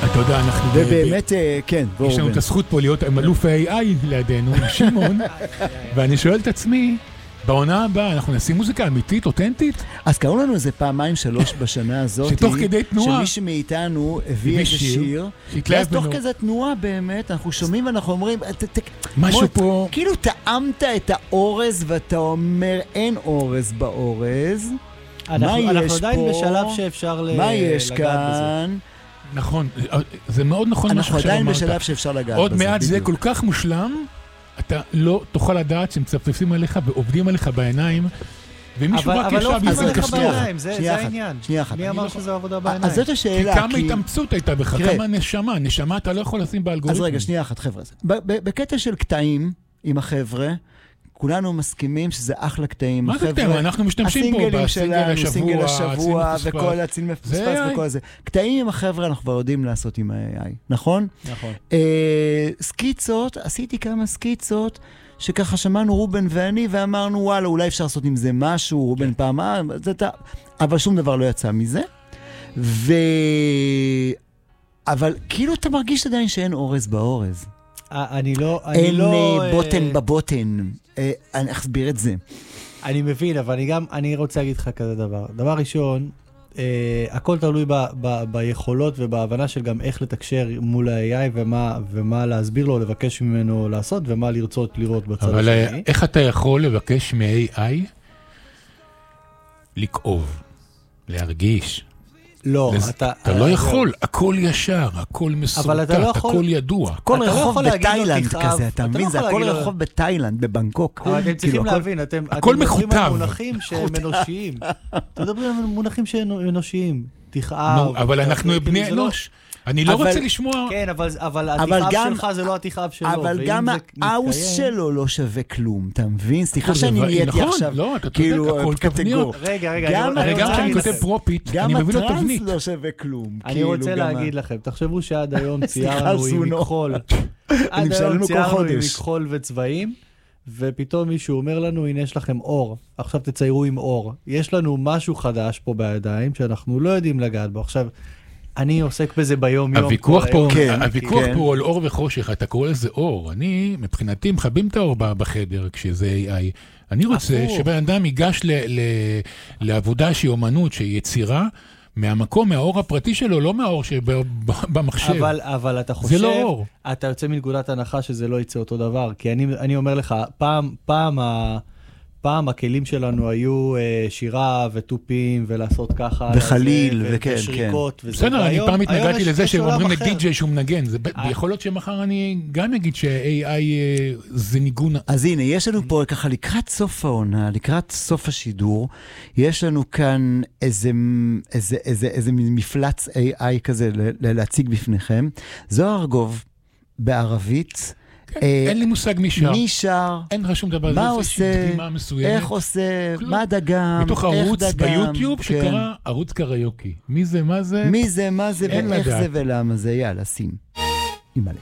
אתה יודע, אנחנו... ובאמת, כן, יש לנו את הזכות פה להיות עם אלוף ה-AI לידינו, שמעון, ואני שואל את עצמי, בעונה הבאה אנחנו נשים מוזיקה אמיתית, אותנטית? אז קראו לנו איזה פעמיים 3 בשנה הזאת, שתוך כדי תנועה, שמישהו מאיתנו הביא איזה שיר, ואז תוך כזה תנועה באמת, אנחנו שומעים ואנחנו אומרים, משהו פה... כאילו טעמת את האורז ואתה אומר, אין אורז באורז, מה יש פה? אנחנו עדיין בשלב שאפשר לגעת בזה. מה יש כאן? נכון, זה מאוד נכון מה שעכשיו אמרת. אנחנו עדיין בשלב שאפשר לגעת בזה. עוד מעט זה כל כך מושלם, אתה לא תוכל לדעת שמצפצפים עליך ועובדים עליך בעיניים, ומישהו רק ישב אבל לא עובדים עליך בעיניים, זה העניין. שנייה אחת. מי אמר שזה עבודה בעיניים? אז זאת השאלה. כי כמה התאמצות הייתה בך, כמה נשמה אתה לא יכול לשים באלגוריתם. אז רגע, שנייה אחת, חבר'ה. בקטע של קטעים עם החבר'ה, כולנו מסכימים שזה אחלה קטעים. מה זה קטעים? אנחנו משתמשים פה בסינגל השבוע וכל הציל מפספס וכל זה. קטעים עם החבר'ה אנחנו כבר יודעים לעשות עם ה-AI, נכון? נכון. סקיצות, עשיתי כמה סקיצות, שככה שמענו רובן ואני, ואמרנו, וואלה, אולי אפשר לעשות עם זה משהו, רובן פעמה, אבל שום דבר לא יצא מזה. אבל כאילו אתה מרגיש עדיין שאין אורז באורז. אין בוטן בבוטן. אני אסביר את זה. אני מבין, אבל אני רוצה להגיד לך כזה דבר. דבר ראשון, הכל תלוי ביכולות ובהבנה של גם איך לתקשר מול ה-AI ומה להסביר לו, לבקש ממנו לעשות ומה לרצות לראות בצד השני. אבל איך אתה יכול לבקש מ-AI לכאוב, להרגיש? לא, אתה לא יכול, הכל ישר, הכל מסורטט, הכל ידוע. הכל רחוב בתאילנד כזה, אתה מבין? זה הכל רחוב בתאילנד, בבנקוק. אבל אתם צריכים להבין, אתם מדברים על מונחים שהם אנושיים. אתם מדברים על מונחים שהם אנושיים. תכאב. אבל אנחנו בני אנוש. אני לא רוצה לשמוע... כן, אבל התכאב שלך זה לא התכאב שלו. אבל גם האוס שלו לא שווה כלום, אתה מבין? סליחה שאני נהייתי עכשיו... לא, אתה צודק, הכל תבניות. רגע, גם כשאני כותב פרופית, אני מבין לו תבנית. גם הטרנס לא שווה כלום. אני רוצה להגיד לכם, תחשבו שעד היום ציירנו עם מכחול. עד היום ציירנו עם מכחול וצבעים, ופתאום מישהו אומר לנו, הנה יש לכם אור, עכשיו תציירו עם אור. יש לנו משהו חדש פה בידיים, שאנחנו לא יודעים לגעת בו. עכשיו, אני עוסק בזה ביום יום. הוויכוח פה על אור וחושך, אתה קורא לזה אור. אני, מבחינתי, מכבים את האור בחדר כשזה AI. אני רוצה שבן אדם ייגש לעבודה שהיא אומנות, שהיא יצירה, מהמקום, מהאור הפרטי שלו, לא מהאור שבמחשב. אבל אתה חושב, זה לא אור. אתה יוצא מנקודת הנחה שזה לא יצא אותו דבר, כי אני אומר לך, פעם הכלים שלנו היו שירה וטופים ולעשות ככה. וחליל, וכן, ושריקות. בסדר, אני פעם התנגדתי לזה שהם אומרים לדי-ג'יי שהוא מנגן. יכול להיות שמחר אני גם אגיד ש-AI זה ניגון. אז הנה, יש לנו פה ככה לקראת סוף העונה, לקראת סוף השידור, יש לנו כאן איזה מפלץ AI כזה להציג בפניכם. זוהר ארגוב בערבית, אין לי מושג מי שר. מי שר? אין לך שום דבר. מה עושה? איך עושה? מה דגם? מתוך ערוץ ביוטיוב שקרא ערוץ קריוקי. מי זה, מה זה? מי זה, מה זה, ואיך זה ולמה זה. יאללה, שים. אימא'לה.